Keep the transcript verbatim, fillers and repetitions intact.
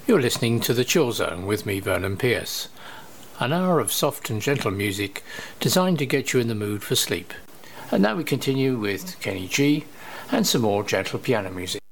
You're listening to The Chill Zone with me, Vernon Pierce. An hour of soft and gentle music designed to get you in the mood for sleep. And now we continue with Kenny G and some more gentle piano music.